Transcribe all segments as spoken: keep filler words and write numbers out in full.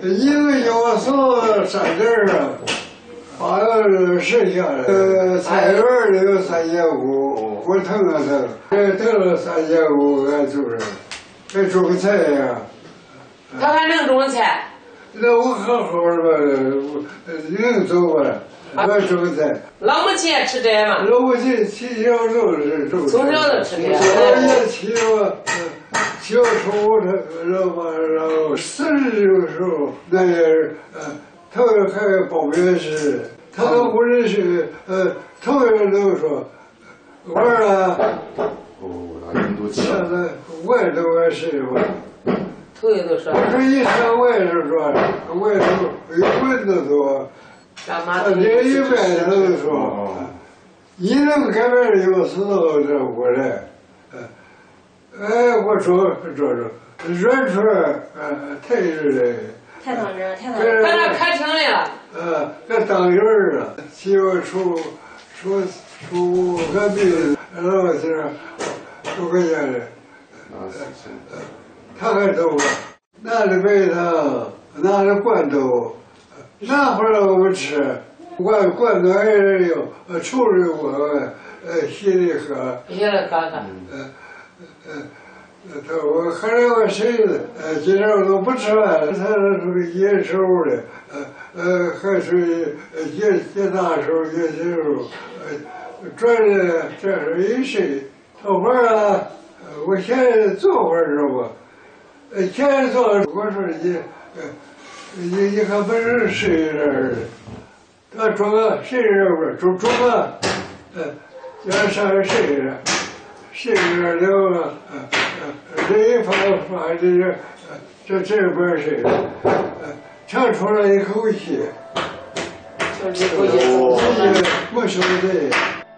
一个要素三件啊，把这剩下的呃菜园里有三千五，我腾了腾，这腾了三千五，俺就是还种菜呀。 他还能种菜？ 那我好好的吧，能走吧？我种菜。 老母亲也吃这嘛？ 老母亲从小就是种。 从小就吃这。 我也起我，小时候他然后然后四十的时候，那也呃，头还报名时，他都不认识，呃，头人都说，我啊， 哦，那人都现在我也都我是我。 头一都说。 我说一上我也是说，我也都有棍子多。 干嘛？ 这一般人都说，你能改变有时候这过来，哎，我说这这软出来，呃，太热了， 太当真，太当真。 在那开庭来了。 呃，这当人儿了，媳妇出出出个病，然后是出个家的，呃，他还走了，拿着白糖，拿着罐头。拿回来我们吃，罐罐头还是有，呃，抽着我，呃，稀里喝。 稀里喝喝。 呃，呃，他我喝了我谁的，呃，今天我都不吃饭了，他是属于野手的，呃呃，还属于野野大手、野小手，呃，转的这是一谁？头发啊，我现在做会儿知道不？呃，现在做，我说你，呃。你你还不是谁人？他装个谁人不是？装装个，呃，要上谁人？谁人了？呃呃，这一发发这个，呃，这这边谁人？呃，唱出来一口气， 就是一口气， 没说对。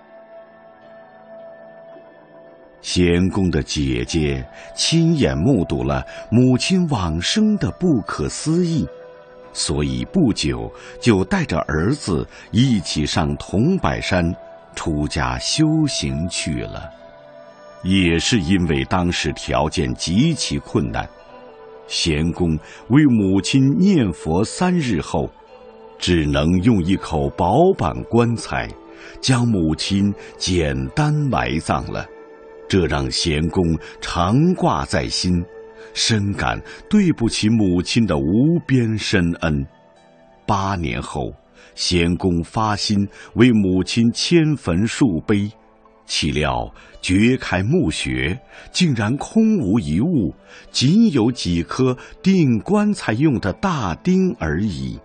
贤公的姐姐亲眼目睹了母亲往生的不可思议。所以不久就带着儿子一起上桐柏山出家修行去了。也是因为当时条件极其困难，贤公为母亲念佛三日后，只能用一口薄板棺材将母亲简单埋葬了。这让贤公常挂在心，深感对不起母亲的无边深恩。八年后，贤公发心为母亲迁坟树碑，岂料掘开墓穴，竟然空无一物，仅有几颗钉棺材用的大钉而已。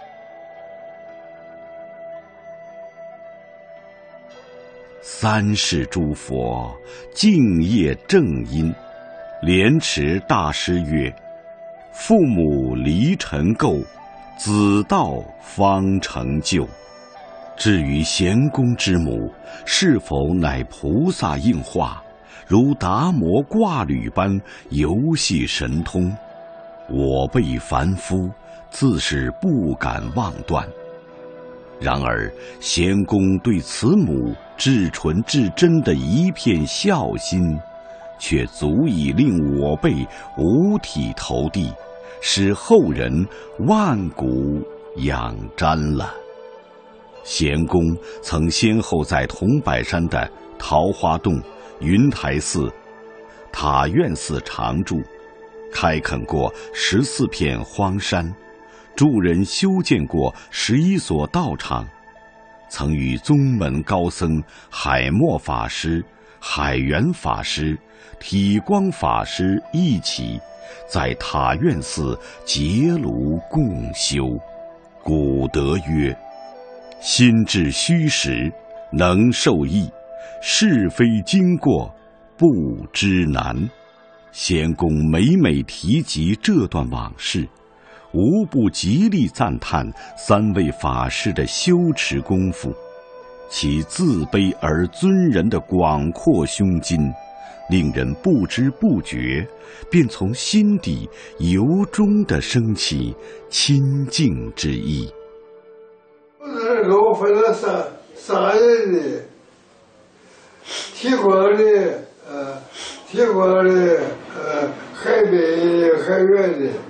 三世诸佛敬业正因，莲池大师曰：父母离尘垢，子道方成就。至于贤公之母是否乃菩萨应化，如达摩挂履般游戏神通，我辈凡夫自是不敢妄断。然而贤公对慈母至纯至真的一片孝心，却足以令我辈五体投地，使后人万古仰瞻了。贤公曾先后在桐柏山的桃花洞、云台寺、塔院寺常住，开垦过十四片荒山，助人修建过十一所道场，曾与宗门高僧海默法师、海源法师、体光法师一起在塔院寺结庐共修。古德曰：心至虚实，能受益；是非经过，不知难。贤公每每提及这段往事，无不极力赞叹三位法师的修持功夫，其自卑而尊人的广阔胸襟，令人不知不觉便从心底由衷地升起亲近之意。 我这给我分了三三人的，提光的，呃，提光的，呃，海北的，海远的。